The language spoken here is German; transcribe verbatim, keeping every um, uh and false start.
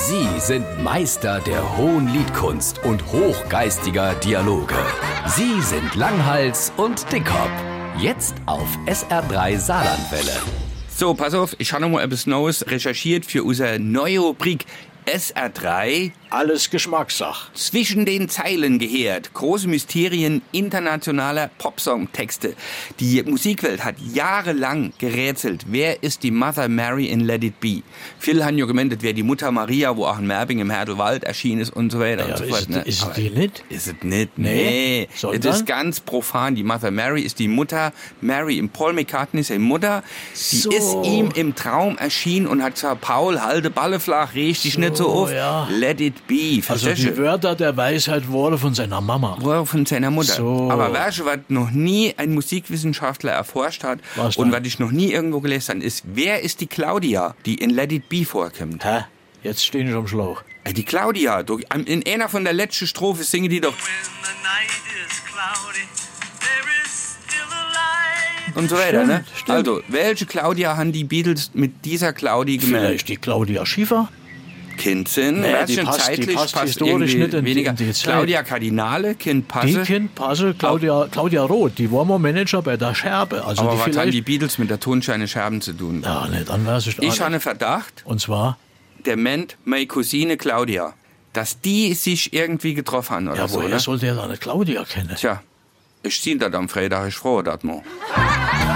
Sie sind Meister der hohen Liedkunst und hochgeistiger Dialoge. Sie sind Langhals und Dickhop. Jetzt auf S R drei Saarlandwelle. So, pass auf, ich habe noch mal etwas Neues recherchiert für unsere neue Rubrik S R drei. Alles Geschmackssache. Zwischen den Zeilen gehört. Große Mysterien internationaler Popsong-Texte. Die Musikwelt hat jahrelang gerätselt. Wer ist die Mother Mary in Let It Be? Viele haben ja gemeint, wer die Mutter Maria, wo auch in Merbing im Herdelwald erschienen ist und so weiter Ja, und so ist fort. es- Ne? ist es Aber die nicht? Ist es nicht? Nee. Nee. Sondern? Das ist ganz profan. Die Mother Mary ist die Mutter Mary. Im Paul McCartney ist seine Mutter. Die So. ist ihm im Traum erschienen und hat gesagt, Paul, halte Balle flach, reg dich nicht so auf. ja. Let it be. Also Verstehst die du? Wörter der Weisheit wurde von seiner Mama. Wo er von seiner Mutter. So. Aber weißt du, was noch nie ein Musikwissenschaftler erforscht hat Was und denn? was ich noch nie irgendwo gelesen habe, ist, wer ist die Claudia, die in Let It Be vorkommt? Hä? Jetzt stehen ich am Schlauch. Äh, Die Claudia, du, in einer von der letzten Strophe singen die doch When the night is cloudy, there is still a light. und so weiter, ne? Stimmt, stimmt. Also, welche Claudia haben die Beatles mit dieser Claudia gemeldet? Vielleicht die Claudia Schiffer? Kind sind, Nee, weißt die du, passt- die zeitlich passt passt historisch irgendwie nicht in die- weniger. in die Zeit. Claudia Kardinale, Kind Die Passe. Kind Passe, Claudia, Claudia Roth, die war mal Manager bei der Scherbe. Also Aber die was haben vielleicht. die Beatles mit der Tonscheine Scherben zu tun? Ja, ne, dann weiß ich Ich auch habe einen nicht. Verdacht, Und zwar, der meint meine Cousine Claudia, dass die sich irgendwie getroffen haben oder ja, so. woher Ne? soll der da eine Claudia kennen? Tja, ich zieh das am Freitag, ich froh, das mal.